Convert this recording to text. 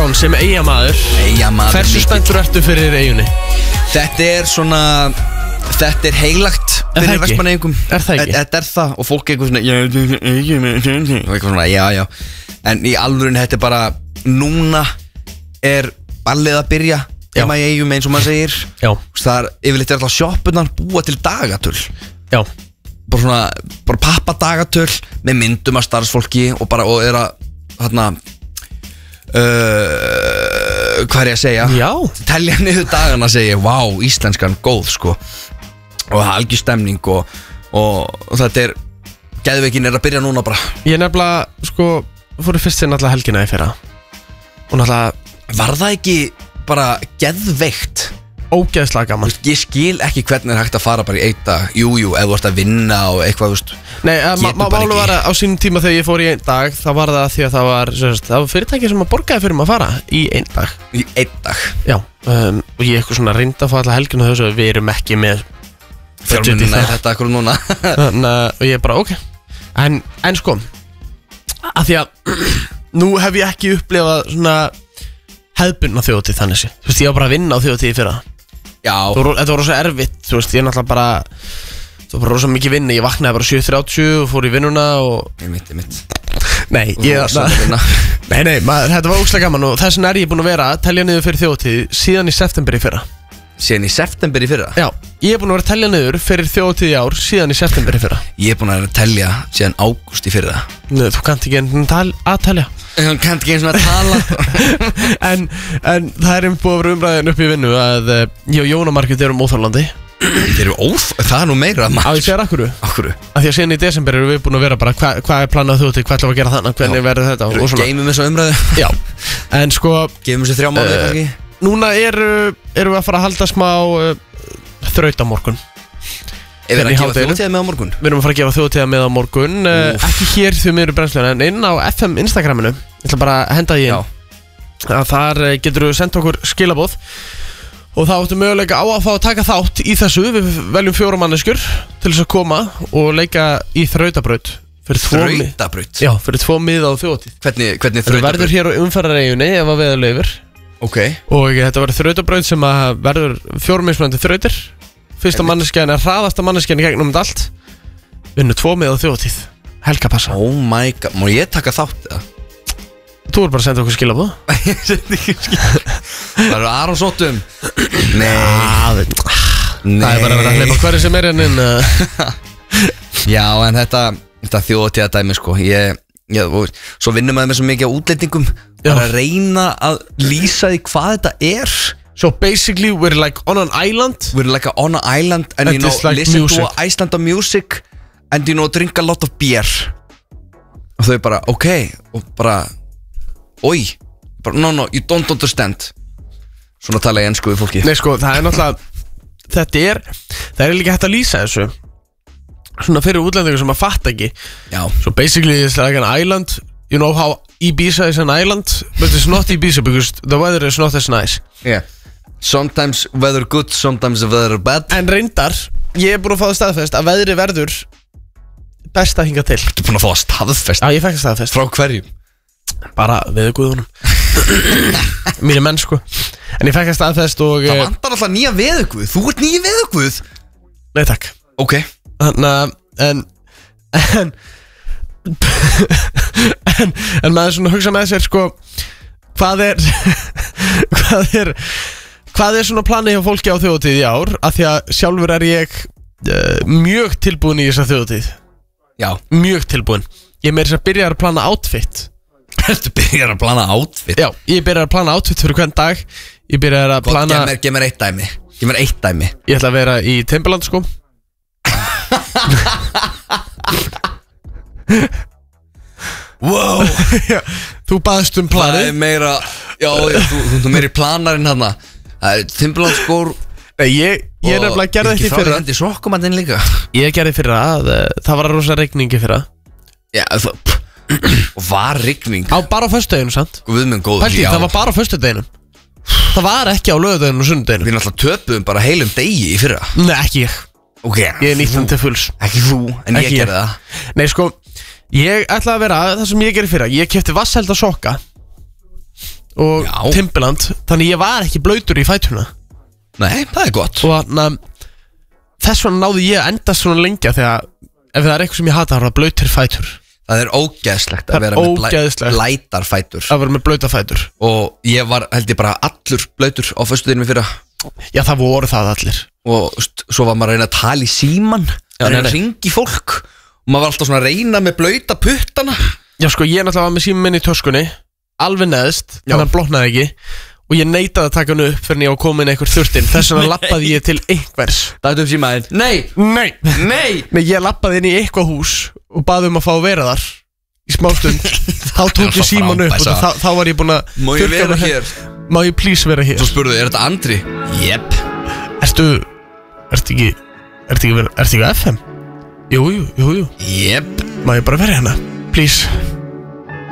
Aron sem Eyjamaður Hversu spenntur ertu fyrir Eyjunni? Þetta er svona Þetta er heilagt fyrir Vestmannaeyingum. Er það ekki? Þetta er það og fólk eitthvað svona og eitthvað svona, já en í alvörunni þetta er bara núna er ballið að byrja heima í Eyjum eins og maður segir. Já. Það er yfirleitt alltaf sjoppunar búa til dagatöl. Já. Bara pappadagatöl með myndum af starfsfólki og er að þarna hvað er ég að segja? Já. Telja niður dagana að segja, vá, íslenskan góð sko. Og það er algjör stemning og þetta er geðveikin er að byrja núna bara. Ég nefnilega, sko, fór fyrst sinn alltaf helgina í fyrra. Og náttúrulega var það ekki bara geðveikt? Ógeðslega gaman. Ég skil ekki hvernig er hægt að fara bara í einn dag. Jú, ef þú ert að vinna og eitthvað, veist. Nei, málu var að á sínum tíma þegar ég fór í einn dag, þá var það því að það var fyrirtæki sem að borgaði fyrir mig að fara í einn dag. Í einn dag? Já, og ég eitthvað svona reyndi að fá alla helgina þessu að við erum ekki með fjármunina í þetta akkur núna. Og ég bara, ok. En sko, að því að nú hef ég ekki upplifað svona hefðbundna þjóðhátíð þannig sé. Þú veist, ég var bara að vinna á þjóðhátíð í fyrra. Já. Þetta var rosa erfitt, þú veist, ég náttúrulega bara það var bara rosa mikið vinna, ég vaknaði bara 7:30 og fór í vinnuna og Ég mitt Nei, þetta var ógeðslega gaman og þess vegna er ég búin að vera að telja niður fyrir þjóðhátíð síðan í september í fyrra. Síðan í september í fyrra? Já, ég er búin að vera að telja niður fyrir þjóðhátíð í ár síðan í september í fyrra. Ég er búin að vera að telja síðan ágúst í fyrra. Nei, þú kannt ekki að telja. Þú kannt ekki eins og að tala. en það er búin að vera umræðin upp í vinnu að ég og Jóna Margrét erum óþorlandi. Það er nú meira Á ég segir akkurru? Akkurru? Af því að síðan í desember erum við búin að vera bara hvað er planað þjóðhátíð, hvað ætlum við að gera þannig, hvernig verður þetta og svona. Geymum þessa umræðu. Já, en sko gefum þessi 3 mánuði kannski. Núna erum við að fara að halda smá þrautamorgun. Við erum að gefa þjóðhátíða með á morgun? Við erum að fara að gefa þjóðhátíða með á morgun. Ekki hér því við erum brennsluna, en inn á FM Instagraminu. Ég ætla bara að henda því inn. Þar getur við sendt okkur skilaboð. Og það áttu möguleika á að fá að taka þátt í þessu. Við veljum 4 manneskjur til þess að koma og leika í þrautabraut. Þrautabraut? Já, fyrir 2 miða á þjóðhátíð. Hvernig þrautabraut? Það verður hér á umferðareyjunni ef að veður leyfir. Ok. Og þetta verður þrautabraut sem að verður 4 mismunandi þrautir. Fyrsta manneskjan er hraðasta manneskjan í gegnum allt. Vinnu 2 miða á þjóðhátíð. Helgapassa. Oh my god, má ég taka þátt eða? Þú er bara að senda okkur skilaboð. Ég sendi ekki skilaboð. Það eru Aron sóttum. Nei. Það er bara að vera að hleypa hverju sem er inn. Já, en þetta þjóðhátíða dæmi sko. Svo vinnum maður með svo mikið á útlendingum. Bara að reyna að lýsa því hvað þetta er. So basically we're like on an island. We're like on an island and like listen music. to Icelandic music and drink a lot of beer. Og þau bara, ok. Og bara oi, bara, no, you don't understand. Svona tala ég ensku við fólki. Nei sko, það er náttúrulega það er líka hægt að lýsa þessu svona fyrir útlendingur sem að fatta ekki. Já. So basically it's like an island. You know how Ibiza is an island, but it's not Ibiza because the weather is not as nice. Yeah. Sometimes weather good, sometimes weather bad. En reyndar, ég er búin að fá það staðfest að veðri verður best að hinga til. Þú er búin að fá það staðfest? Já, ég fekk það staðfest. Frá hverjum? Bara veðurguðunum. Mínir menn sko. En ég fekk það staðfest og það vantar alltaf nýja veðurguð. Þú ert nýja veðurguð. Nei takk. Ok. En maður svona hugsa með sér sko hvað er svona planið hjá fólki á þjóðhátíð í ár, af því að sjálfur er ég mjög tilbúin í þessa þjóðhátíð. Já. Mjög tilbúin. Ég meira þess að byrja að plana outfit. Ertu byrjar að plana outfit? Já, ég byrjar að plana outfit fyrir hvern dag. Ég byrjar að plana Gef mér eitt dæmi. Ég ætla að vera í Timberland sko. Wow. Þú baðst planið. Það er meira. Já, þú meiri planarinn hana. Það er Timberland skór. Nei, ég nefnilega gerði þetta í fyrra. Ekki sokkum að þinn líka. Ég gerði fyrra að það var rosa rigning í fyrra. Já, og var rigning. Bara á föstudeginum, sant? Guð minn góður. Pældi, það var bara á föstudeginum. Það var ekki á laugardeginum og sunnudeginum. Við náttúrulega töpuðum bara heilum degi í fyrra. Nei, ekki ég. Ok. Ég nýtti hann til fulls. Ekki þú, en ég gerði það. Nei, sko, ég ætlaði að vera það sem ég gerði fyrra. Ég keypti vatnshelda sokka og Timberland, þannig ég var ekki blautur í fætuna. Nei, það gott. Og þess vegna náði ég að enda svona lengi, þegar ef það eitthvað sem ég hata, það blautir fætur. Það ógeðslegt að vera með blætar fætur. Að vera með blautar fætur. Og ég var, held ég bara, allur blautur á föstudeginum í fyrra. Já, það voru það allir. Og svo var maður að reyna að tala í síman, að ringi fólk, og maður var alltaf svona að reyna með blauta puttana. Já, sko, ég náttúrulega var með síman minn í töskunni, alveg neðst, þannig að hann blotnaði ekki, og ég neitaði að taka hann upp fyrir ég á komin einhver þurftin. Þess vegna lappaði ég til einhvers. Það upp símaðinn. Nei, ég lappaði inn í eitthvað hús og baði að fá að vera þar í smástund. Þá tók ég síman upp og þá var ég búin að má ég vera hér? Má ég please vera hér? Svo spurðu, þetta Andri? Jep. Ertu ekki FM? Jú. Jep. Má ég bara vera hérna? Please.